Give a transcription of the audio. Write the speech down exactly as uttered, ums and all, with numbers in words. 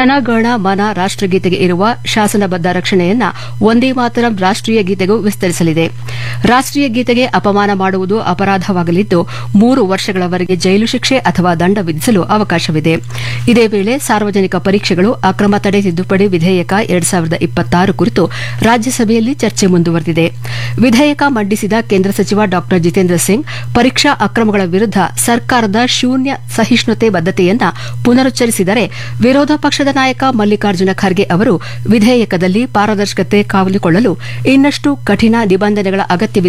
ಜನಗಣ ಮನ ರಾಷ್ಟಗೀತೆಗೆ ಇರುವ ಶಾಸನಬದ್ದ ರಕ್ಷಣೆಯನ್ನ ವಂದೇ ಮಾತರಂ ರಾಷ್ಟೀಯ ಗೀತೆಗೂ ವಿಸ್ತರಿಸಲಿದೆ. ರಾಷ್ಟೀಯ ಗೀತೆಗೆ ಅಪಮಾನ ಮಾಡುವುದು ಅಪರಾಧವಾಗಲಿದ್ದು ಮೂರು ವರ್ಷಗಳವರೆಗೆ ಜೈಲು ಶಿಕ್ಷೆ ಅಥವಾ ದಂಡ ವಿಧಿಸಲು ಅವಕಾಶವಿದೆ. ಇದೇ ವೇಳೆ ಸಾರ್ವಜನಿಕ ಪರೀಕ್ಷೆಗಳು ಅಕ್ರಮ ತಡೆ ತಿದ್ದುಪಡಿ ವಿಧೇಯಕ ಎರಡ್ ಸಾವಿರದ ಇಪ್ಪತ್ತಾರು ಕುರಿತು ರಾಜ್ಯಸಭೆಯಲ್ಲಿ ಚರ್ಚೆ ಮುಂದುವರೆದಿದೆ. ವಿಧೇಯಕ ಮಂಡಿಸಿದ ಕೇಂದ್ರ ಸಚಿವ ಡಾ ಜಿತೇಂದ್ರ ಸಿಂಗ್ ಪರೀಕ್ಷಾ ಅಕ್ರಮಗಳ ವಿರುದ್ದ ಸರ್ಕಾರದ ಶೂನ್ಯ ಸಹಿಷ್ಣುತೆ ಬದ್ದತೆಯನ್ನ ಪುನರುಚ್ಚರಿಸಿದರೆ, ವಿರೋಧ ಪಕ್ಷದ ನಾಯಕ ಮಲ್ಲಿಕಾರ್ಜುನ ಖರ್ಗೆ ಅವರು ವಿಧೇಯಕದಲ್ಲಿ ಪಾರದರ್ಶಕತೆ ಕಾಯ್ದುಕೊಳ್ಳಲು ಇನ್ನಷ್ಟು ಕಠಿಣ ನಿಬಂಧನೆಗಳ ಅಗತ್ಯವಿದೆ